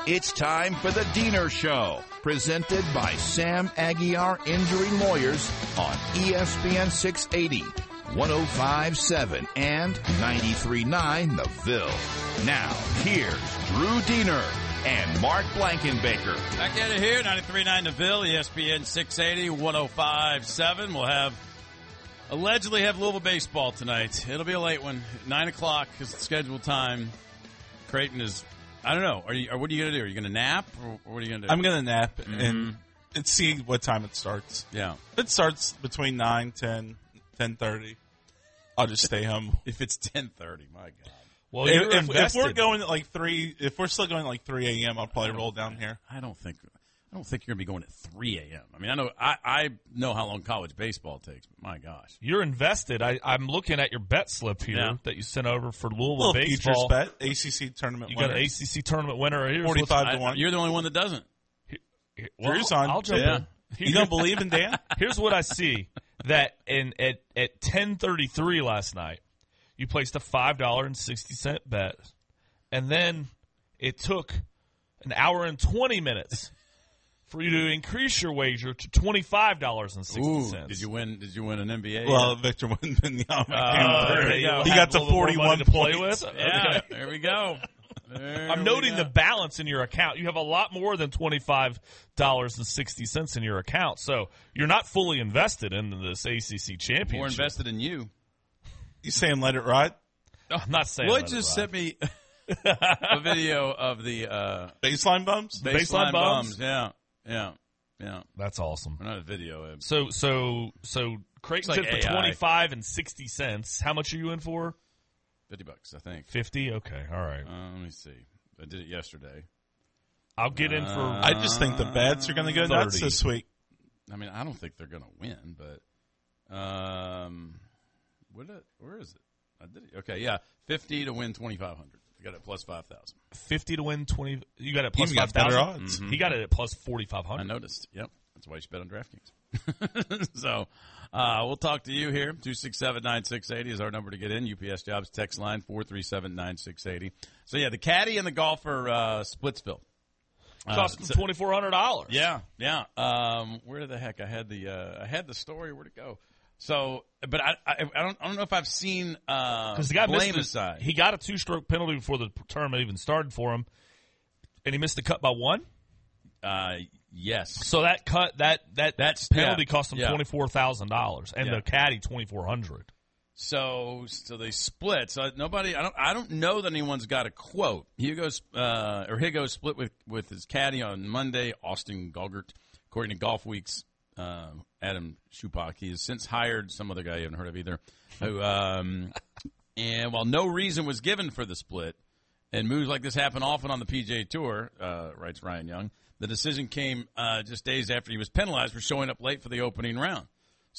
It's time for the Diener Show, presented by Sam Aguiar Injury Lawyers on ESPN 680, 105.7, and 93.9 The Ville. Now, here's Drew Diener and Mark Blankenbaker. Back at it here, 93.9 The Ville, ESPN 680, 105.7. We'll allegedly have Louisville baseball tonight. It'll be a late one, 9 o'clock is the scheduled time. Creighton is, I don't know, what are you going to do? Are you going to nap, or what are you going to do? I'm going to nap and see what time it starts. Yeah. If it starts between 9, 10, 10:30, I'll just stay home. If it's 10:30, my God. Well, if we're going at like 3, if we're still going at like 3 a.m., I'll probably roll down here. I don't think you're going to be going at 3 a.m. I mean, I know how long college baseball takes, but my gosh. You're invested. I'm looking at your bet slip here that you sent over for Louisville baseball. Futures bet, ACC tournament winner. You got an ACC tournament winner here. 45-1. You're the only one that doesn't. Well, Drew's on. I'll jump in. You don't believe in Dan? Here's what I see. That at 10:33 last night, you placed a $5.60 bet, and then it took an hour and 20 minutes for you to increase your wager to $25.60. Did you win an NBA? Well, Victor Wembanyama he he got to 41 to play with. Yeah, there we go. I'm noting the balance in your account. You have a lot more than $25.60 in your account, so you're not fully invested in this ACC championship. More invested in you. You saying let it ride? No, I'm not saying Wood just sent me a video of the baseline bums. Baseline bums. Yeah. That's awesome. Not a video. So Creighton's like in for AI. $25.60. How much are you in for? $50, I think. 50. Okay, all right. Let me see. I did it yesterday. I'll get in for. I just think the bets are going to go nuts this week. I mean, I don't think they're going to win, but where is it? I did it. Okay, yeah, 50 to win 2,500. I got it plus 5,000. 50 to win 20. You got it plus Even got 5,000. better odds. Mm-hmm. He got it at plus 4,500. I noticed. Yep, that's why you should bet on DraftKings. So we'll talk to you here. 267-9680 is our number to get in. UPS Jobs text line 437-9680. So yeah, the caddy and the golfer Splitsville. Cost them $2,400. Yeah. Where the heck I had the story. Where'd it go? So, but I don't know if I've seen because the guy blame missed aside. He got a 2-stroke penalty before the tournament even started for him, and he missed the cut by 1. Yes. So that cut that penalty cost him $24,000, and the caddy $2,400. So they split. So nobody. I don't know that anyone's got a quote. Higo split with his caddy on Monday. Austin Golgert, according to Golf Week's Adam Schupak. He has since hired some other guy you haven't heard of either. Who and while no reason was given for the split, and moves like this happen often on the PGA Tour, writes Ryan Young, the decision came just days after he was penalized for showing up late for the opening round.